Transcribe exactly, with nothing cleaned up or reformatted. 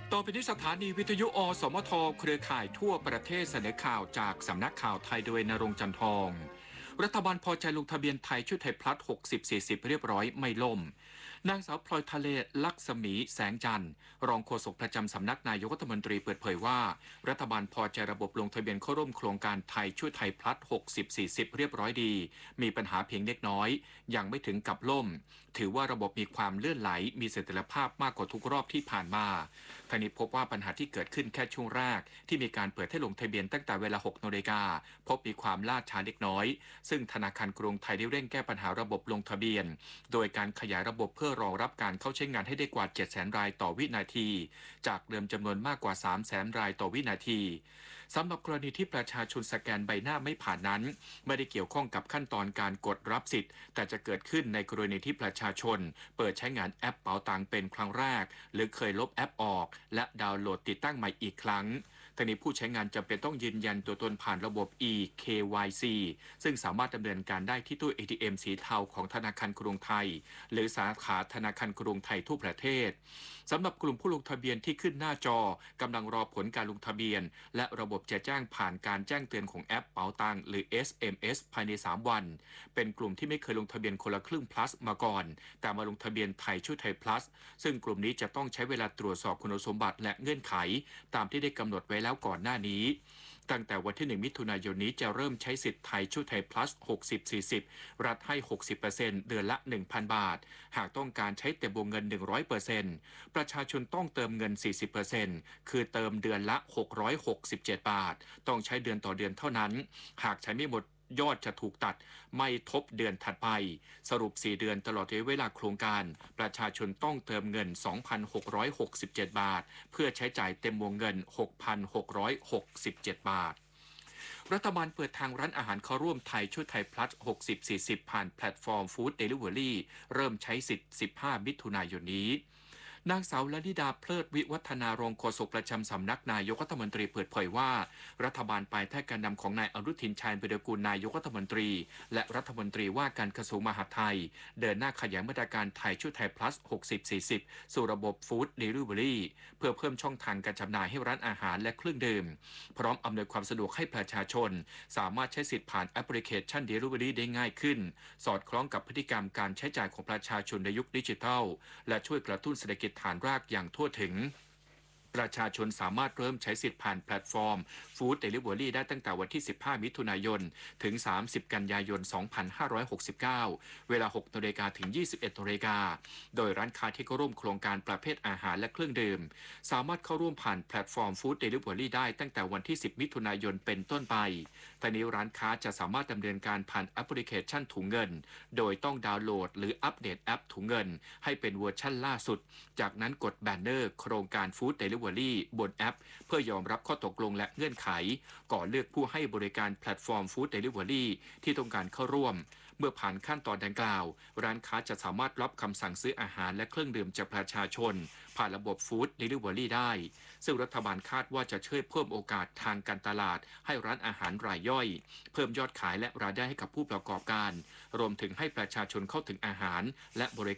ต่อไปนี้สถานีวิทยุอสมทเครือข่ายทั่วประเทศเสนอข่าวจากสำนักข่าวไทยโดยณรงค์จันทองรัฐบาลพอใจลงทะเบียนไทยชุดไทยพลัสหกสิบ สี่สิบเรียบร้อยไม่ล่มนางสาวพลอยทะเลลักษมีแสงจันทร์รองโฆษกประจำสำนักนายกรัฐมนตรีเปิดเผยว่ารัฐบาลพอใจระบบลงทะเบียนเข้าร่วมโครงการไทยช่วยไทยพลัสหกสิบ สี่สิบเรียบร้อยดีมีปัญหาเพียงเล็กน้อยยังไม่ถึงกับล่มถือว่าระบบมีความเลื่อนไหลมีเสถียรภาพมากกว่าทุกรอบที่ผ่านมาทางนี้พบว่าปัญหาที่เกิดขึ้นแค่ช่วงแรกที่มีการเปิดให้ลงทะเบียนตั้งแต่เวลาหกนาฬิกาพบมีความล่าช้าเล็กน้อยซึ่งธนาคารกรุงไทยได้เร่งแก้ปัญหาระบบลงทะเบียนโดยการขยายระบบเพื่อรองรับการเข้าใช้งานให้ได้กว่า เจ็ดแสน รายต่อวินาทีจากเดิมจำนวนมากกว่า สามแสน รายต่อวินาทีสำหรับกรณีที่ประชาชนสแกนใบหน้าไม่ผ่านนั้นไม่ได้เกี่ยวข้องกับขั้นตอนการกดรับสิทธิ์แต่จะเกิดขึ้นในกรณีที่ประชาชนเปิดใช้งานแอปเป๋าตังเป็นครั้งแรกหรือเคยลบแอปออกและดาวน์โหลดติดตั้งใหม่อีกครั้งทั้งนี้ผู้ใช้งานจำเป็นต้องยืนยันตัวตนผ่านระบบ อี เค วาย ซี ซึ่งสามารถดำเนินการได้ที่ตู้ เอ ที เอ็ม สีเทาของธนาคารกรุงไทยหรือสาขาธนาคารกรุงไทยทั่วประเทศสำหรับกลุ่มผู้ลงทะเบียนที่ขึ้นหน้าจอกำลังรอผลการลงทะเบียนและระบบจะแจ้งผ่านการแจ้งเตือนของแอปเป๋าตังหรือ เอส เอ็ม เอส ภายในสามวันเป็นกลุ่มที่ไม่เคยลงทะเบียนคนละครึ่ง plus มาก่อนแต่มาลงทะเบียนไทยช่วยไทย plus ซึ่งกลุ่มนี้จะต้องใช้เวลาตรวจสอบคุณสมบัติและเงื่อนไขตามที่ได้กำหนดไว้แล้วก่อนหน้านี้ตั้งแต่วันที่หนึ่งมิถุนายนนี้จะเริ่มใช้สิทธิ์ไทยช่วยไทย plus หกสิบ สี่สิบ รัฐให้ หกสิบเปอร์เซ็นต์ เดือนละ หนึ่งพัน บาทหากต้องการใช้เต็มวงเงิน หนึ่งร้อยเปอร์เซ็นต์ ประชาชนต้องเติมเงิน สี่สิบเปอร์เซ็นต์ คือเติมเดือนละ หกร้อยหกสิบเจ็ด บาทต้องใช้เดือนต่อเดือนเท่านั้นหากใช้ไม่หมดยอดจะถูกตัดไม่ทบเดือนถัดไปสรุปสี่เดือนตลอดระยะเวลาโครงการประชาชนต้องเติมเงิน สองพันหกร้อยหกสิบเจ็ด บาทเพื่อใช้จ่ายเต็มวงเงิน หกพันหกร้อยหกสิบเจ็ด บาทรัฐบาลเปิดทางร้านอาหารเข้าร่วมไทยช่วยไทยพลัสหกสิบ สี่สิบผ่านแพลตฟอร์มฟู้ดเดลิเวอรี่เริ่มใช้สิทธิ์สิบห้ามิถุนายนนี้นางสาวลลิดาเพลิดวิวัฒนารองโฆษกประจำสำนักนายกรัฐมนตรีเปิดเผยว่ารัฐบาลภายใต้การนำของนายอนุทินชาญวิรากูลนายกรัฐมนตรีและรัฐมนตรีว่าการกระทรวงมหาดไทยเดินหน้าขยายมาตรการไทยช่วยไทยพลัสหกสิบ สี่สิบสู่ระบบฟู้ดเดลิเวอรี่เพื่อเพิ่มช่องทางการจำหน่ายให้ร้านอาหารและเครื่องดื่มพร้อมอำนวยความสะดวกให้ประชาชนสามารถใช้สิทธิ์ผ่านแอปพลิเคชันเดลิเวอรี่ได้ง่ายขึ้นสอดคล้องกับพฤติกรรมการใช้จ่ายของประชาชนในยุคดิจิทัลและช่วยกระตุ้นเศรษฐกิจฐานรากอย่างทั่วถึงประชาชนสามารถเริ่มใช้สิทธิ์ผ่านแพลตฟอร์ม Food Delivery ได้ตั้งแต่วันที่สิบห้ามิถุนายนถึงสามสิบกันยายนสองพันห้าร้อยหกสิบเก้าเวลาหกนาฬิกาถึงยี่สิบเอ็ดนาฬิกาโดยร้านค้าที่เข้าร่วมโครงการประเภทอาหารและเครื่องดื่มสามารถเข้าร่วมผ่านแพลตฟอร์ม Food Delivery ได้ตั้งแต่วันที่สิบมิถุนายนเป็นต้นไปแต่นี้ร้านค้าจะสามารถดำเนินการผ่านแอปพลิเคชันถุงเงินโดยต้องดาวน์โหลดหรืออัปเดตแอปถุงเงินให้เป็นเวอร์ชั่นล่าสุดจากนั้นกดแบนเนอร์โครงการ Food Delivery บนแอปเพื่อยอมรับข้อตกลงและเงื่อนไขก่อนเลือกผู้ให้บริการแพลตฟอร์ม Food Delivery ที่ต้องการเข้าร่วมเมื่อผ่านขั้นตอนดังกล่าวร้านค้าจะสามารถรับคำสั่งซื้ออาหารและเครื่องดื่มจากประชาชนผ่านระบบ Food Delivery ได้ซึ่งรัฐบาลคาดว่าจะช่วยเพิ่มโอกาสทางการตลาดให้ร้านอาหารรายย่อยเพิ่มยอดขายและรายได้ให้กับผู้ประกอบการรวมถึงให้ประชาชนเข้าถึงอาหารและบริ